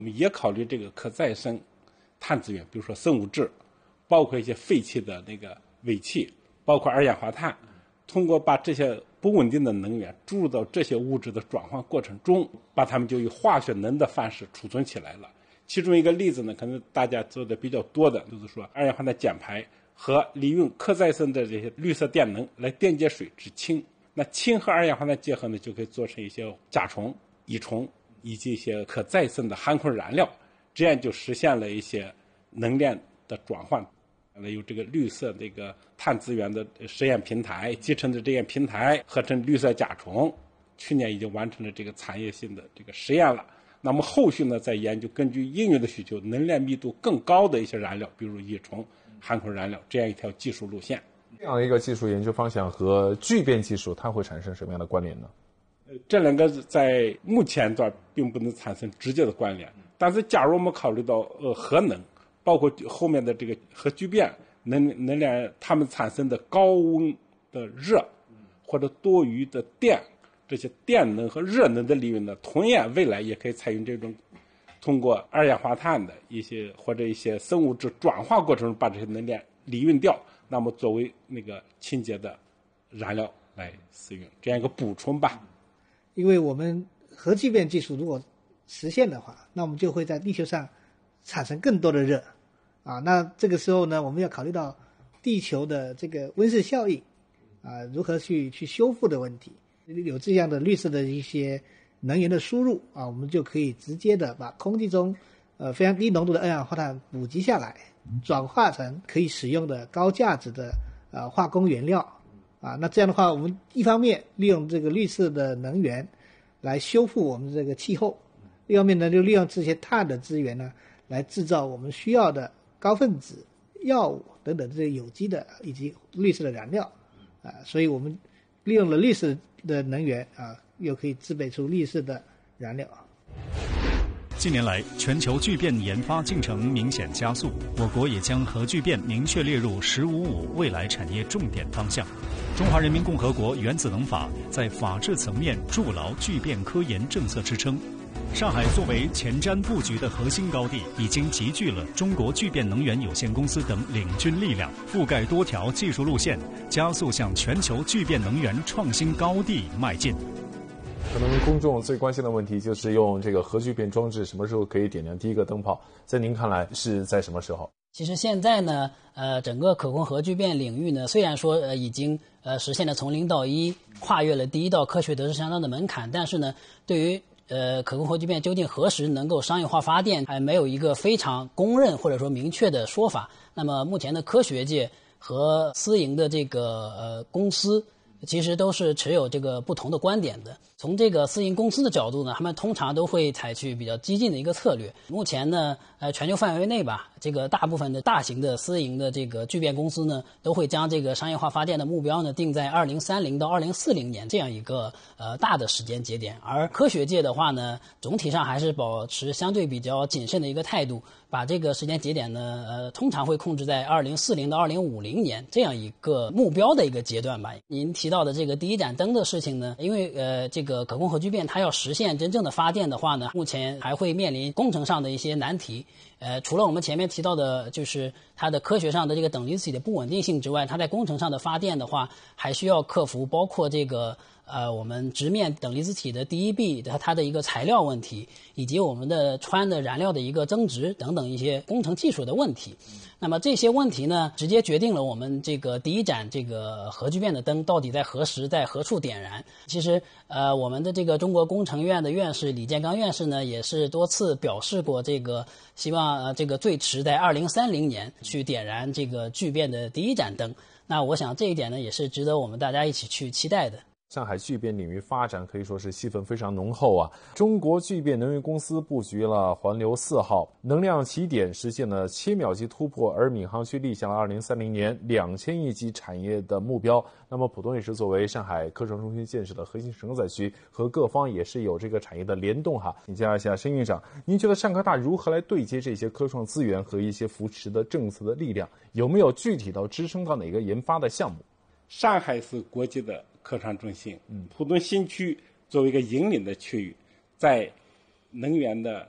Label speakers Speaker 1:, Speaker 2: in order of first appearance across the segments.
Speaker 1: 我们也考虑这个可再生碳资源，比如说生物质，包括一些废弃的那个尾气，包括二氧化碳，通过把这些不稳定的能源注入到这些物质的转换过程中，把它们就以化学能的方式储存起来了。其中一个例子呢，可能大家做的比较多的就是说二氧化碳减排和利用可再生的这些绿色电能来电解水制氢。那氢和二氧化碳结合呢，就可以做成一些甲醇、乙醇以及一些可再生的含混燃料，这样就实现了一些能量的转换。有这个绿色这个碳资源的实验平台，集成的这样平台合成绿色甲醇，去年已经完成了这个产业性的这个实验了。那么后续呢，再研究根据应用的需求，能量密度更高的一些燃料，比如乙醇、含混燃料，这样一条技术路线。
Speaker 2: 这样的一个技术研究方向和聚变技术，它会产生什么样的关联呢？
Speaker 1: 这两个在目前段并不能产生直接的关联，但是假如我们考虑到核能，包括后面的这个核聚变能量，它们产生的高温的热或者多余的电，这些电能和热能的利用呢，同样未来也可以采用这种通过二氧化碳的一些或者一些生物质转化过程中把这些能量利用掉，那么作为那个清洁的燃料来使用，这样一个补充吧。
Speaker 3: 因为我们核聚变技术如果实现的话，那我们就会在地球上产生更多的热啊。那这个时候呢，我们要考虑到地球的这个温室效应啊，如何去修复的问题。有这样的绿色的一些能源的输入啊，我们就可以直接的把空气中非常低浓度的二氧化碳补给下来，转化成可以使用的高价值的化工原料啊。那这样的话，我们一方面利用这个绿色的能源来修复我们这个气候，另一方面呢，就利用这些碳的资源呢，来制造我们需要的高分子药物等等这些有机的以及绿色的燃料啊。所以我们利用了绿色的能源啊，又可以制备出绿色的燃料。
Speaker 4: 近年来，全球聚变研发进程明显加速，我国也将核聚变明确列入“十五五”未来产业重点方向。中华人民共和国原子能法在法治层面筑牢聚变科研政策支撑。上海作为前瞻布局的核心高地，已经集聚了中国聚变能源有限公司等领军力量，覆盖多条技术路线，加速向全球聚变能源创新高地迈进。
Speaker 2: 可能公众最关心的问题就是用这个核聚变装置什么时候可以点亮第一个灯泡？在您看来是在什么时候？
Speaker 5: 其实现在呢，整个可控核聚变领域呢，虽然说已经实现了从0到1，跨越了第一道科学得失相当的门槛，但是呢，对于可控核聚变究竟何时能够商业化发电，还没有一个非常公认或者说明确的说法。那么目前的科学界和私营的这个公司，其实都是持有这个不同的观点的。从这个私营公司的角度呢，他们通常都会采取比较激进的一个策略。目前呢，全球范围内吧，这个大部分的大型的私营的这个聚变公司呢，都会将这个商业化发电的目标呢定在2030到2040年这样一个大的时间节点。而科学界的话呢，总体上还是保持相对比较谨慎的一个态度，把这个时间节点呢，通常会控制在2040到2050年这样一个目标的一个阶段吧。您提到的这个第一盏灯的事情呢，因为这个可控核聚变它要实现真正的发电的话呢，目前还会面临工程上的一些难题。除了我们前面提到的，就是它的科学上的这个等离子体的不稳定性之外，它在工程上的发电的话，还需要克服包括这个我们直面等离子体的第一臂的它的一个材料问题，以及我们的氚的燃料的一个增值等等一些工程技术的问题。那么这些问题呢，直接决定了我们这个第一盏这个核聚变的灯到底在何时在何处点燃。其实我们的这个中国工程院的院士李建刚院士呢，也是多次表示过这个希望这个最迟在2030年去点燃这个聚变的第一盏灯。那我想这一点呢，也是值得我们大家一起去期待的。
Speaker 2: 上海聚变领域发展可以说是戏份非常浓厚啊！中国聚变能源公司布局了环流4号能量起点，实现了7秒级突破，而闵行区立下了2030年2000亿级产业的目标。那么浦东也是作为上海科创中心建设的核心承载区，和各方也是有这个产业的联动哈。请教一下申院长，您觉得上科大如何来对接这些科创资源和一些扶持的政策的力量？有没有具体到支撑到哪个研发的项目？
Speaker 1: 上海是国际的科创中心，浦东新区作为一个引领的区域，在能源的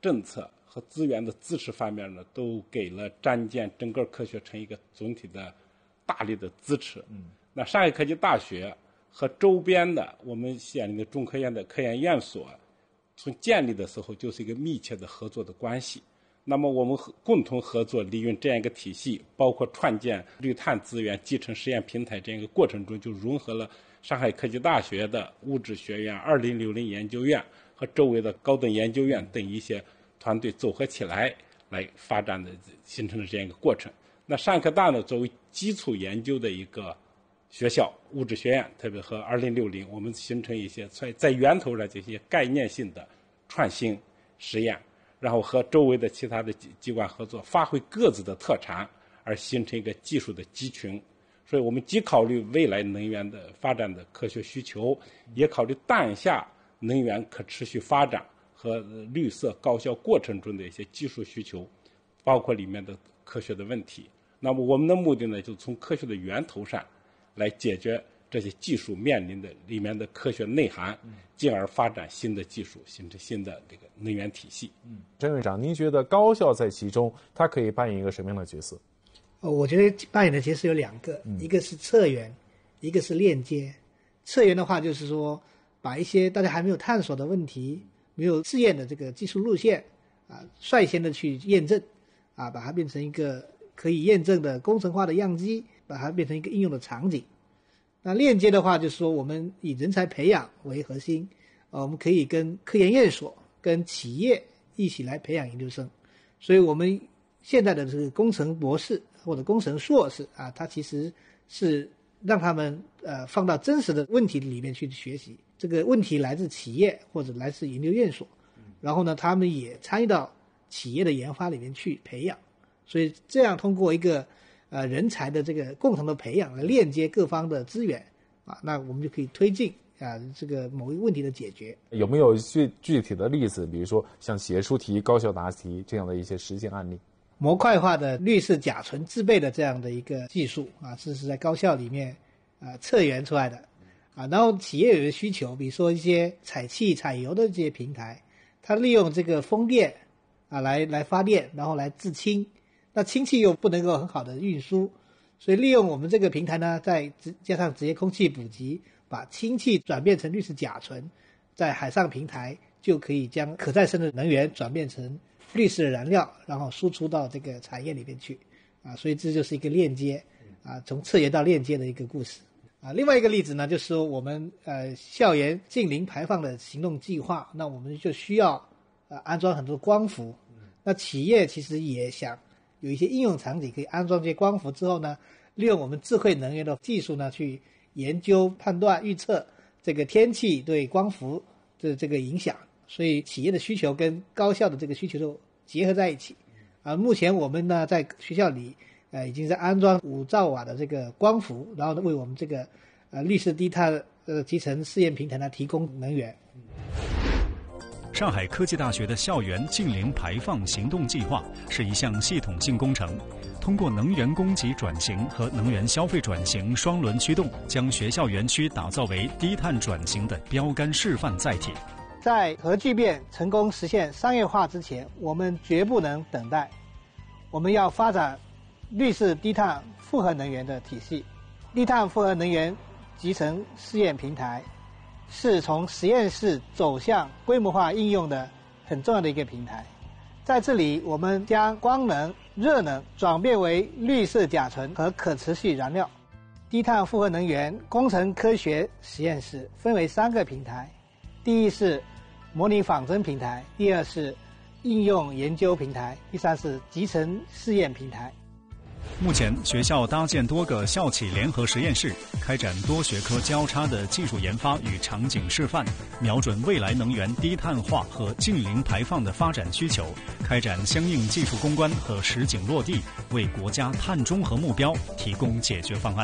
Speaker 1: 政策和资源的支持方面呢，都给了张建整个科学城一个总体的大力的支持。那上海科技大学和周边的我们县里的中科院的科研院所，从建立的时候就是一个密切的合作的关系。那么我们共同合作利用这样一个体系，包括创建绿碳资源集成实验平台这样一个过程中，就融合了上海科技大学的物质学院、2060研究院和周围的高等研究院等一些团队组合起来发展的，形成了这样一个过程。那上科大呢，作为基础研究的一个学校，物质学院特别和2060，我们形成一些在源头上这些概念性的创新实验，然后和周围的其他的机关合作，发挥各自的特长，而形成一个技术的集群。所以我们既考虑未来能源的发展的科学需求，也考虑当下能源可持续发展和绿色高效过程中的一些技术需求，包括里面的科学的问题。那么我们的目的呢，就从科学的源头上来解决这些技术面临的里面的科学内涵，进而发展新的技术，形成新的这个能源体系。
Speaker 2: 陈院长，您觉得高校在其中它可以扮演一个什么样的角色？
Speaker 3: 我觉得扮演的角色有2个，一个是策源，一个是链接。策源的话，就是说把一些大家还没有探索的问题、没有试验的这个技术路线率先的去验证把它变成一个可以验证的工程化的样机，把它变成一个应用的场景。那链接的话，就是说我们以人才培养为核心，我们可以跟科研院所、跟企业一起来培养研究生。所以我们现在的这个工程博士或者工程硕士它其实是让他们放到真实的问题里面去学习。这个问题来自企业或者来自研究院所，然后呢，他们也参与到企业的研发里面去培养。所以这样通过一个人才的这个共同的培养来链接各方的资源那我们就可以推进这个某一个问题的解决。
Speaker 2: 有没有具体的例子，比如说像写出题、高效答题这样的一些实践案例？
Speaker 3: 模块化的氯式甲醇制备的这样的一个技术这是在高校里面测源出来的然后企业有的需求，比如说一些采气、采油的这些平台，它利用这个风电来发电，然后来制氢。那氢气又不能够很好的运输，所以利用我们这个平台呢，再加上直接空气补给，把氢气转变成氯式甲醇，在海上平台就可以将可再生的能源转变成绿色的燃料，然后输出到这个产业里面去所以这就是一个链接从策源到链接的一个故事另外一个例子呢，就是说我们校园净零排放的行动计划，那我们就需要安装很多光伏。那企业其实也想有一些应用场景可以安装这些光伏之后呢，利用我们智慧能源的技术呢，去研究、判断、预测这个天气对光伏的这个影响。所以企业的需求跟高校的这个需求都结合在一起目前我们呢在学校里已经在安装5兆瓦的这个光伏，然后为我们这个绿色低碳集成试验平台呢提供能源。
Speaker 4: 上海科技大学的校园净零排放行动计划是一项系统性工程，通过能源供给转型和能源消费转型双轮驱动，将学校园区打造为低碳转型的标杆示范载体。
Speaker 3: 在核聚变成功实现商业化之前，我们绝不能等待，我们要发展绿色低碳复合能源的体系。低碳复合能源集成试验平台是从实验室走向规模化应用的很重要的一个平台。在这里，我们将光能、热能转变为绿色甲醇和可持续燃料。低碳复合能源工程科学实验室分为3个平台，第一是模拟仿真平台，第2是应用研究平台，第3是集成试验平台。
Speaker 4: 目前，学校搭建多个校企联合实验室，开展多学科交叉的技术研发与场景示范，瞄准未来能源低碳化和净零排放的发展需求，开展相应技术攻关和实景落地，为国家碳中和目标提供解决方案。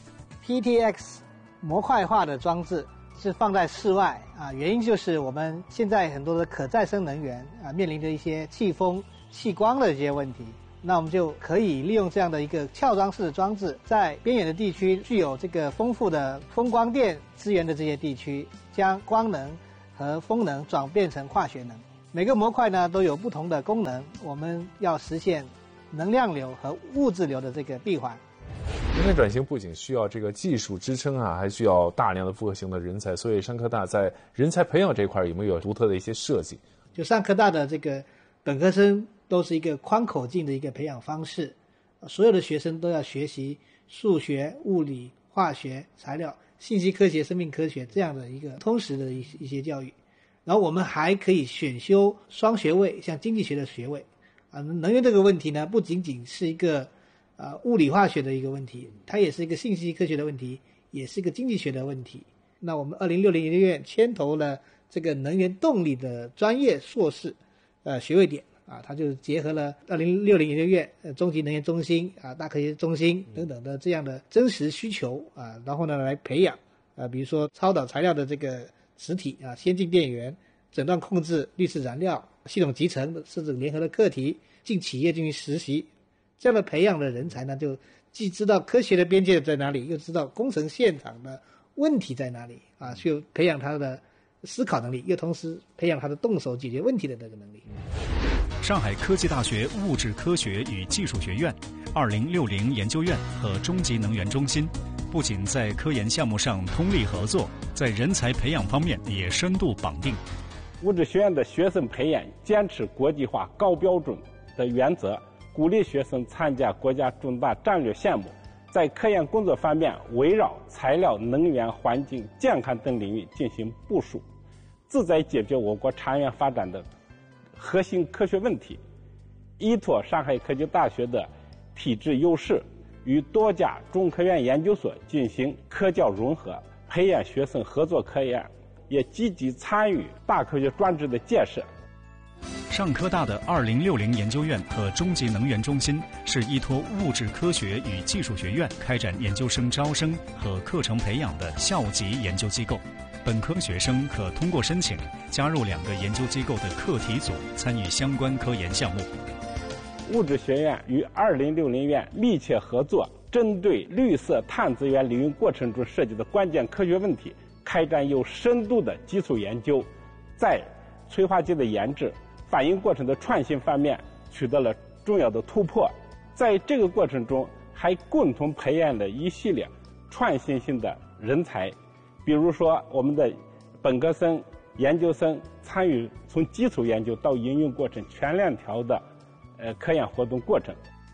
Speaker 3: PTX 模块化的装置是放在室外原因就是我们现在很多的可再生能源面临着一些气风、气光的一些问题。那我们就可以利用这样的一个撬装式的装置，在边远的地区具有这个丰富的风光电资源的这些地区，将光能和风能转变成化学能。 每个模块呢都有不同的功能，我们要实现能量流和物质流的这个闭环。
Speaker 2: 人才转型不仅需要这个技术支撑啊，还需要大量的复合型的人才。所以上科大在人才培养这块有没有独特的一些设计？
Speaker 3: 就上科大的这个本科生都是一个宽口径的一个培养方式，所有的学生都要学习数学、物理、化学、材料、信息科学、生命科学这样的一个通识的一些教育。然后我们还可以选修双学位，像经济学的学位啊。能源这个问题呢，不仅仅是一个物理化学的一个问题，它也是一个信息科学的问题，也是一个经济学的问题。那我们2060研究院牵头了这个能源动力的专业硕士学位点啊，它就结合了2060研究院中级能源中心啊、大科学中心等等的这样的真实需求啊，然后呢来培养比如说超导材料的这个实体啊、先进电源、诊断控制、滤式燃料、系统集成甚至联合的课题，进企业进行实习。这样的培养的人才呢，就既知道科学的边界在哪里，又知道工程现场的问题在哪里啊，就培养他的思考能力，又同时培养他的动手解决问题的这个能力。
Speaker 4: 上海科技大学物质科学与技术学院、2060研究院和中级能源中心不仅在科研项目上通力合作，在人才培养方面也深度绑定。
Speaker 1: 物质学院的学生培养坚持国际化高标准的原则，鼓励学生参加国家重大战略项目，在科研工作方面围绕材料、能源、环境、健康等领域进行部署，旨在解决我国长远发展的核心科学问题。依托上海科技大学的体制优势，与多家中科院研究所进行科教融合，培养学生合作科研，也积极参与大科学专职的建设。
Speaker 4: 上科大的2060研究院和中级能源中心是依托物质科学与技术学院开展研究生招生和课程培养的校级研究机构。本科学生可通过申请加入2个研究机构的课题组，参与相关科研项目。
Speaker 1: 物质学院与2060院密切合作，针对绿色碳资源利用过程中涉及的关键科学问题，开展有深度的基础研究，在催化剂的研制、反应过程的创新方面取得了重要的突破。在这个过程中，还共同培养了一系列创新性的人才，比如说我们的本科生、研究生参与从基础研究到应用过程全链条的科研活动过程。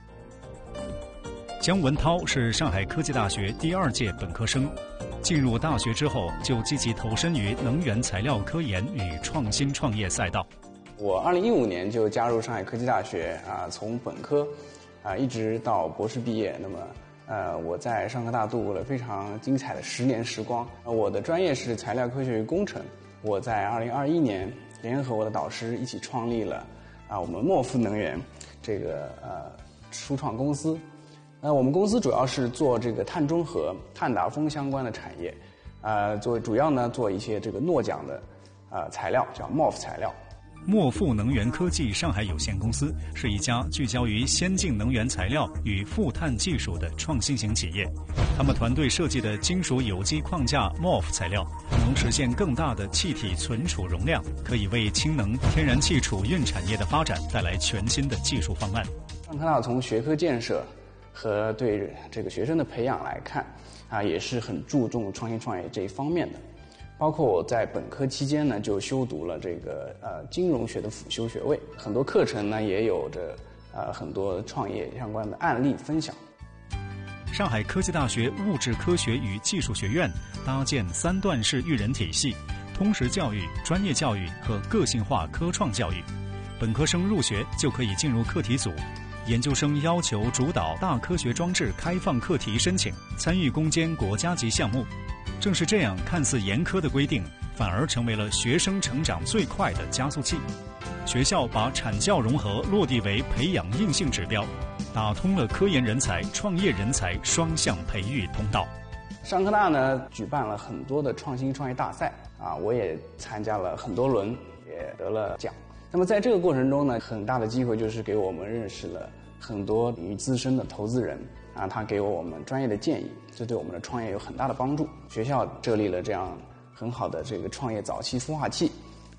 Speaker 4: 姜文涛是上海科技大学第2届本科生，进入大学之后就积极投身于能源材料科研与创新创业赛道。
Speaker 6: 我2015年就加入上海科技大学从本科一直到博士毕业。那么我在上科大度过了非常精彩的10年时光。我的专业是材料科学与工程。我在2021年联合我的导师一起创立了我们莫夫能源这个初创公司。我们公司主要是做这个碳中和、碳达峰相关的产业，主要呢做一些这个诺奖的材料，叫 MOF 材料。
Speaker 4: 莫富能源科技上海有限公司是一家聚焦于先进能源材料与负碳技术的创新型企业。他们团队设计的金属有机框架 MOF 材料能实现更大的气体存储容量，可以为氢能、天然气储运产业的发展带来全新的技术方案。
Speaker 6: 上科大从学科建设和对这个学生的培养来看也是很注重创新创业这一方面的。包括我在本科期间呢，就修读了这个金融学的辅修学位，很多课程呢也有着很多创业相关的案例分享。
Speaker 4: 上海科技大学物质科学与技术学院搭建3段式育人体系，通识教育、专业教育和个性化科创教育。本科生入学就可以进入课题组，研究生要求主导大科学装置开放课题申请，参与攻坚国家级项目。正是这样看似严苛的规定，反而成为了学生成长最快的加速器。学校把产教融合落地为培养硬性指标，打通了科研人才、创业人才双向培育通道。
Speaker 6: 上科大呢举办了很多的创新创业大赛我也参加了很多轮，也得了奖。那么在这个过程中呢，很大的机会就是给我们认识了很多领域资深的投资人他给我们专业的建议，这对我们的创业有很大的帮助。学校设立了这样很好的这个创业早期孵化器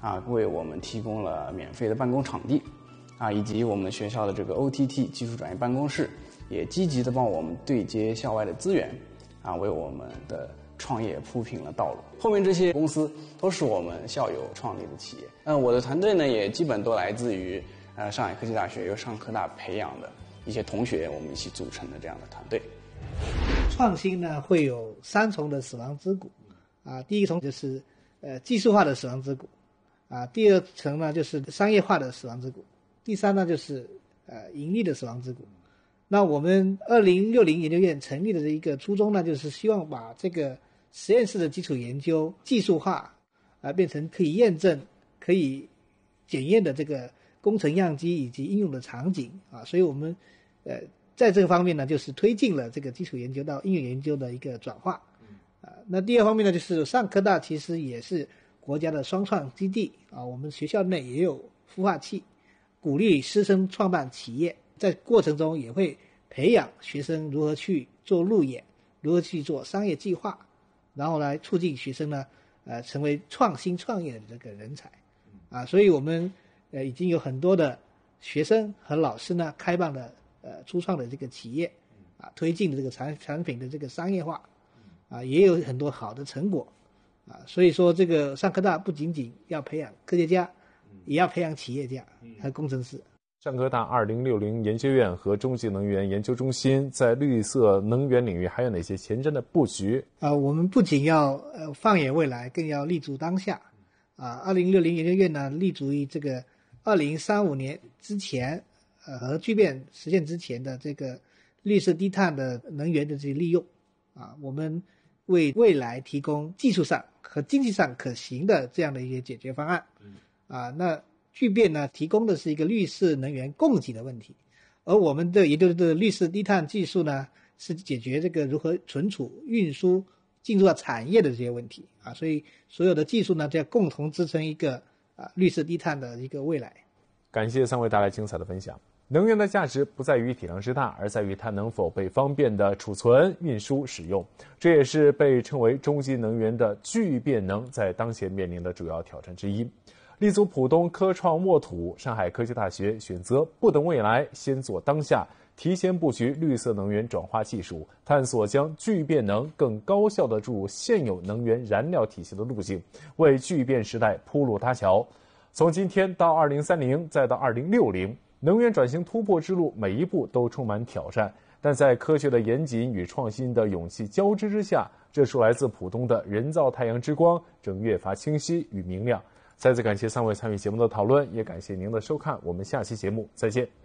Speaker 6: 为我们提供了免费的办公场地，以及我们学校的这个 OTT 技术转移办公室，也积极的帮我们对接校外的资源，为我们的创业铺平了道路。后面这些公司都是我们校友创立的企业。我的团队呢，也基本都来自于上海科技大学由上科大培养的一些同学，我们一起组成的这样的团队。
Speaker 3: 创新呢会有3重的死亡之谷，第一重就是技术化的死亡之谷，第二层呢就是商业化的死亡之谷，第三呢就是盈利的死亡之谷。那我们2060研究院成立的一个初衷呢，就是希望把这个实验室的基础研究技术化，变成可以验证、可以检验的这个工程样机以及应用的场景所以我们在这个方面呢，就是推进了这个基础研究到应用研究的一个转化。那第二方面呢，就是上科大其实也是国家的双创基地我们学校内也有孵化器，鼓励师生创办企业，在过程中也会培养学生如何去做路演，如何去做商业计划，然后来促进学生呢成为创新创业的这个人才所以我们已经有很多的学生和老师呢开办了初创的这个企业推进的这个产品的这个商业化也有很多好的成果所以说这个上科大不仅仅要培养科学家，也要培养企业家和工程师。
Speaker 2: 上科大2060研究院和中继能源研究中心在绿色能源领域还有哪些前瞻的布局？
Speaker 3: 我们不仅要放眼未来，更要立足当下。2060研究院呢，立足于这个2035年之前，核聚变实现之前的这个绿色低碳的能源的这些利用。我们为未来提供技术上和经济上可行的这样的一些解决方案。那聚变呢，提供的是一个绿色能源供给的问题，而我们的研究的绿色低碳技术呢，是解决这个如何存储、运输、进入到产业的这些问题所以所有的技术呢，就要共同支撑一个绿色低碳的一个未来。
Speaker 2: 感谢3位带来精彩的分享。能源的价值不在于体量之大，而在于它能否被方便的储存、运输、使用。这也是被称为中继能源的聚变能在当前面临的主要挑战之一。立足浦东科创沃土，上海科技大学选择不等未来，先做当下，提前布局绿色能源转化技术，探索将聚变能更高效地注入现有能源燃料体系的路径，为聚变时代铺路搭桥。从今天到2030，再到2060，能源转型突破之路每一步都充满挑战，但在科学的严谨与创新的勇气交织之下，这束来自浦东的人造太阳之光正越发清晰与明亮。再次感谢3位参与节目的讨论，也感谢您的收看，我们下期节目再见。